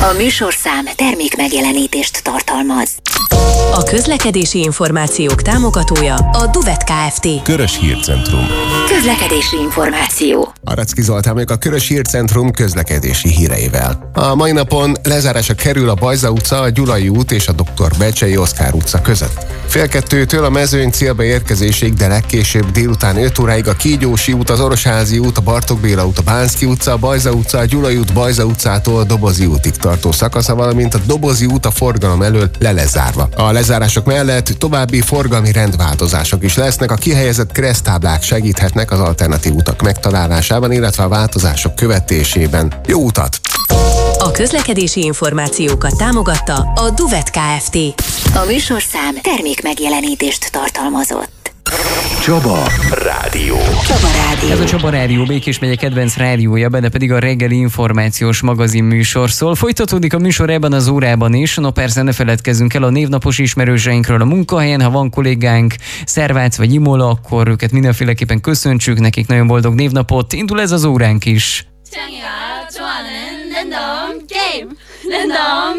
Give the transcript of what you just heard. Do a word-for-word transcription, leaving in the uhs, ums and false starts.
A műsorszám termék megjelenítést tartalmaz. A közlekedési információk támogatója a Duvet Kft. Körös Hírcentrum. Közlekedési információ. Aracki Zoltán vagyok, a Körös Hírcentrum közlekedési híreivel. A mai napon lezárásra kerül a Bajza utca, a Gyulai út és a doktor Becsei Oszkár utca között. Fél kettőtől a Mezőny célba érkezésig, de legkésőbb délután öt óráig a Kígyósi út, az Orosházi út, a Bartók Béla út, a Bánszky utca, a Bajza utca, a Gyulai út, Bajza utcától a Dobozi útig tartó szakasza, valamint a Dobozi út a forgalom elől le lesz zárva. A lezárások mellett további forgalmi rendváltozások is lesznek, a kihelyezett kereszttáblák segíthetnek az alternatív utak megtalálásában, illetve a változások követésében. Jó utat! A közlekedési információkat támogatta a Duvet Kft. A műsorszám termék megjelenítést tartalmazott. Csaba Rádió. Csaba Rádió. Ez a Csaba Rádió, Békés megye kedvenc rádiója, benne pedig a reggeli információs magazin műsor szól. Folytatódik a műsor ebben az órában is. No persze ne feledkezzünk el a névnapos ismerőseinkről a munkahelyen. Ha van kollégánk Szervác vagy Imola, akkor őket mindenféleképpen köszöntsük, nekik nagyon boldog névnapot. Indul ez az óránk is. 창이가 좋아하는 랜덤 게임 랜덤